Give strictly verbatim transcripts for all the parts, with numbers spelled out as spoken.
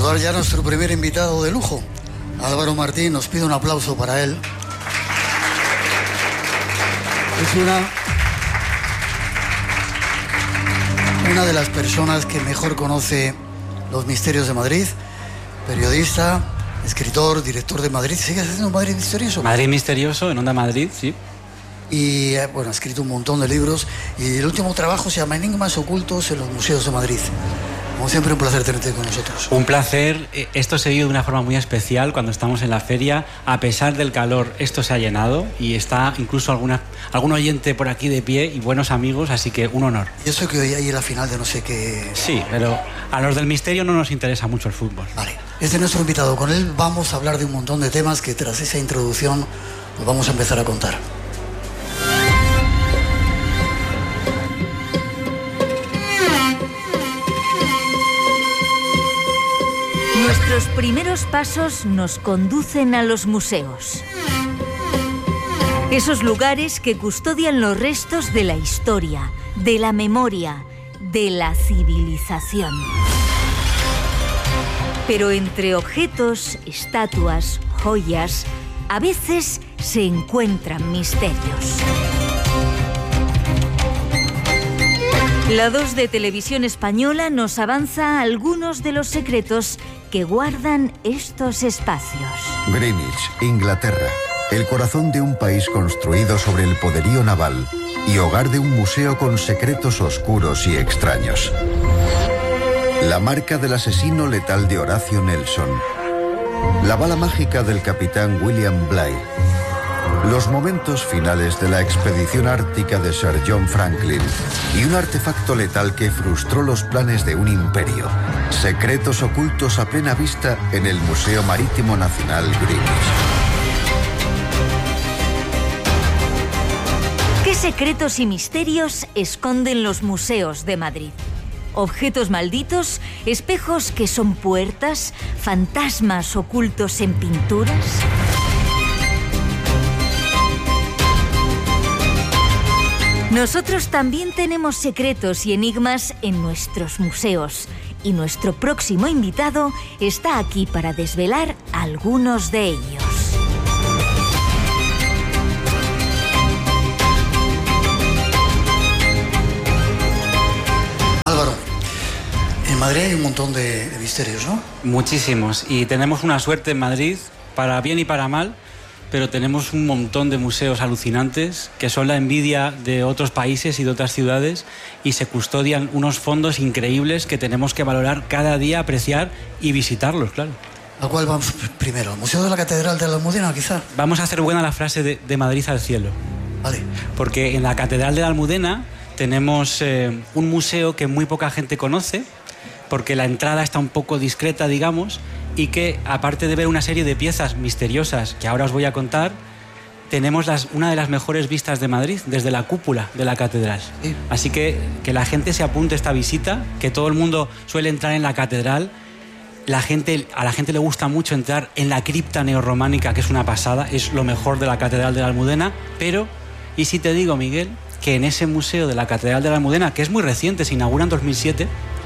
saludar ya a nuestro primer invitado de lujo, Álvaro Martín. Nos pide un aplauso para él. Es una, una de las personas que mejor conoce los misterios de Madrid, periodista, escritor, director de Madrid. ¿Sigues haciendo Madrid Misterioso? Madrid Misterioso, en Onda Madrid, sí. Y bueno, ha escrito un montón de libros y el último trabajo se llama Enigmas ocultos en los museos de Madrid. Como siempre, un placer tenerte con nosotros. Un placer. Esto se vive de una forma muy especial cuando estamos en la feria. A pesar del calor, esto se ha llenado y está incluso alguna, algún oyente por aquí de pie y buenos amigos, así que un honor. Y eso que hoy hay en la final de no sé qué... Sí, pero a los del misterio no nos interesa mucho el fútbol. Vale, este es nuestro invitado. Con él vamos a hablar de un montón de temas que tras esa introducción nos vamos a empezar a contar. Nuestros primeros pasos nos conducen a los museos. Esos lugares que custodian los restos de la historia, de la memoria, de la civilización. Pero entre objetos, estatuas, joyas, a veces se encuentran misterios. La dos de Televisión Española nos avanza algunos de los secretos que guardan estos espacios. Greenwich, Inglaterra, el corazón de un país construido sobre el poderío naval y hogar de un museo con secretos oscuros y extraños. La marca del asesino letal de Horacio Nelson. La bala mágica del capitán William Bligh. Los momentos finales de la expedición ártica de Sir John Franklin y un artefacto letal que frustró los planes de un imperio. Secretos ocultos a plena vista en el Museo Marítimo Nacional Greenwich. ¿Qué secretos y misterios esconden los museos de Madrid? Objetos malditos, espejos que son puertas, fantasmas ocultos en pinturas. Nosotros también tenemos secretos y enigmas en nuestros museos y nuestro próximo invitado está aquí para desvelar algunos de ellos. Álvaro, en Madrid hay un montón de, de misterios, ¿no? Muchísimos. Y tenemos una suerte en Madrid, para bien y para mal, pero tenemos un montón de museos alucinantes que son la envidia de otros países y de otras ciudades y se custodian unos fondos increíbles que tenemos que valorar cada día, apreciar y visitarlos, claro. ¿A cuál vamos primero? ¿El Museo de la Catedral de la Almudena, quizá? Vamos a hacer buena la frase de, de Madrid al cielo. Vale. Porque en la Catedral de la Almudena tenemos eh, un museo que muy poca gente conoce, porque la entrada está un poco discreta, digamos, y que, aparte de ver una serie de piezas misteriosas que ahora os voy a contar, tenemos las, una de las mejores vistas de Madrid desde la cúpula de la catedral. Sí. Así que que la gente se apunte a esta visita, que todo el mundo suele entrar en la catedral. La gente, a la gente le gusta mucho entrar en la cripta neorrománica, que es una pasada, es lo mejor de la Catedral de la Almudena. Pero, ¿y si te digo, Miguel, que en ese museo de la Catedral de la Almudena, que es muy reciente, se inaugura en dos mil siete,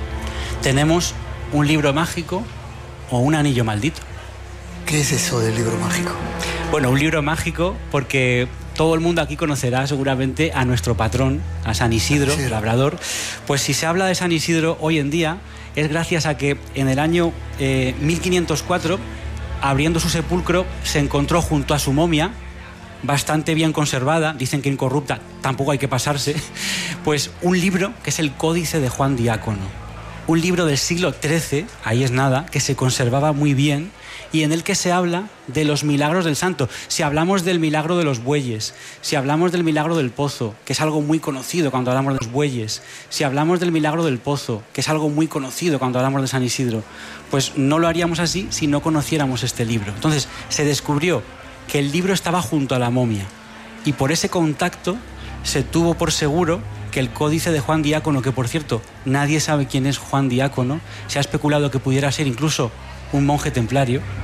tenemos un libro mágico o un anillo maldito? ¿Qué es eso del libro mágico? Bueno, un libro mágico porque todo el mundo aquí conocerá seguramente a nuestro patrón, a San Isidro, sí, labrador. Pues si se habla de San Isidro hoy en día es gracias a que en el año eh, mil quinientos cuatro, abriendo su sepulcro, se encontró junto a su momia, bastante bien conservada, dicen que incorrupta, tampoco hay que pasarse, pues un libro que es el Códice de Juan Diácono. Un libro del siglo trece, ahí es nada, que se conservaba muy bien y en el que se habla de los milagros del santo. Si hablamos del milagro de los bueyes, si hablamos del milagro del pozo, que es algo muy conocido cuando hablamos de los bueyes, si hablamos del milagro del pozo, que es algo muy conocido cuando hablamos de San Isidro, pues no lo haríamos así si no conociéramos este libro. Entonces se descubrió que el libro estaba junto a la momia y por ese contacto se tuvo por seguro que el Códice de Juan Diácono, que por cierto nadie sabe quién es Juan Diácono, se ha especulado que pudiera ser incluso un monje templario,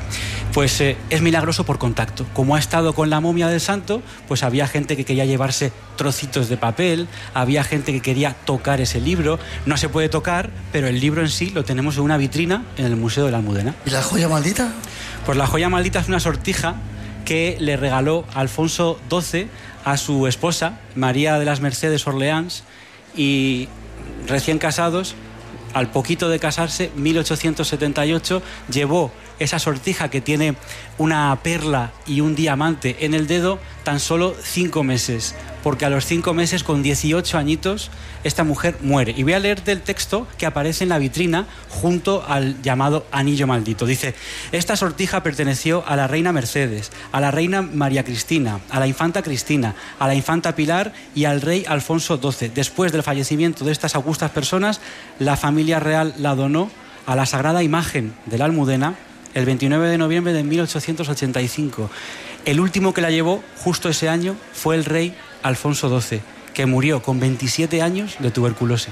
Pues eh, es milagroso por contacto. Como ha estado con la momia del santo, pues había gente que quería llevarse trocitos de papel, había gente que quería tocar ese libro. No se puede tocar, pero el libro en sí lo tenemos en una vitrina en el Museo de la Almudena. ¿Y la joya maldita? Pues la joya maldita es una sortija que le regaló Alfonso doce a su esposa, María de las Mercedes Orleans, y recién casados, al poquito de casarse, mil ochocientos setenta y ocho, llevó esa sortija que tiene una perla y un diamante en el dedo tan solo cinco meses, porque a los cinco meses, con dieciocho añitos, esta mujer muere. Y voy a leerte el texto que aparece en la vitrina junto al llamado anillo maldito. Dice: esta sortija perteneció a la reina Mercedes, a la reina María Cristina, a la infanta Cristina, a la infanta Pilar y al rey Alfonso doce. Después del fallecimiento de estas augustas personas, la familia real la donó a la Sagrada Imagen de la Almudena el veintinueve de noviembre de mil ochocientos ochenta y cinco. El último que la llevó justo ese año fue el rey Alfonso doce, que murió con veintisiete años de tuberculosis.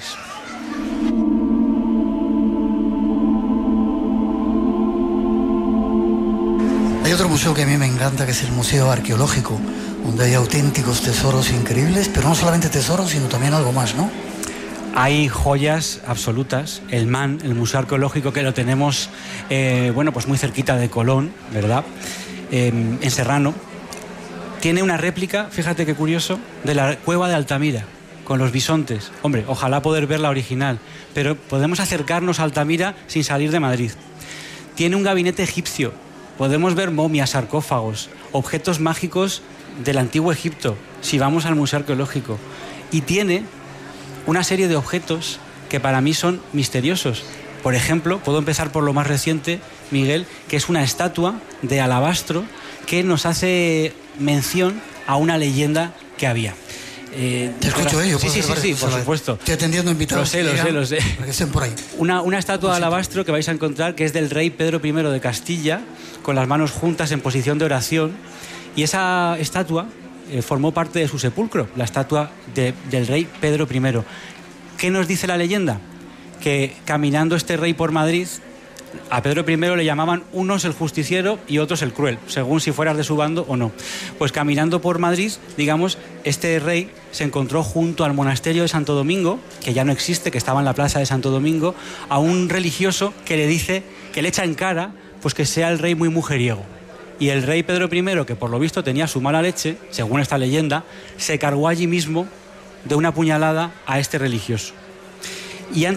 Hay otro museo que a mí me encanta, que es el Museo Arqueológico, donde hay auténticos tesoros increíbles, pero no solamente tesoros, sino también algo más, ¿no? Hay joyas absolutas. El M A N, el Museo Arqueológico, que lo tenemos eh, bueno, pues muy cerquita de Colón, ¿verdad? Eh, en Serrano. Tiene una réplica, fíjate qué curioso, de la cueva de Altamira, con los bisontes. Hombre, ojalá poder ver la original, pero podemos acercarnos a Altamira sin salir de Madrid. Tiene un gabinete egipcio. Podemos ver momias, sarcófagos, objetos mágicos del antiguo Egipto, si vamos al Museo Arqueológico. Y tiene una serie de objetos que para mí son misteriosos. Por ejemplo, puedo empezar por lo más reciente, Miguel, que es una estatua de alabastro que nos hace mención a una leyenda que había. Eh, Te escucho, ello. Sí, sí, sí, sí, por supuesto. Estoy atendiendo invitados. Lo sé, lo sé, lo sé. Para que estén por ahí. Una, una estatua de alabastro que vais a encontrar, que es del rey Pedro primero de Castilla, con las manos juntas en posición de oración. Y esa estatua eh, formó parte de su sepulcro, la estatua de, del rey Pedro primero. ¿Qué nos dice la leyenda? Que caminando este rey por Madrid, a Pedro primero le llamaban unos el justiciero y otros el cruel, según si fueras de su bando o no. Pues caminando por Madrid, digamos, este rey se encontró junto al monasterio de Santo Domingo, que ya no existe, que estaba en la plaza de Santo Domingo, a un religioso que le dice, que le echa en cara, pues que sea el rey muy mujeriego. Y el rey Pedro primero, que por lo visto tenía su mala leche, según esta leyenda, se cargó allí mismo de una puñalada a este religioso. Y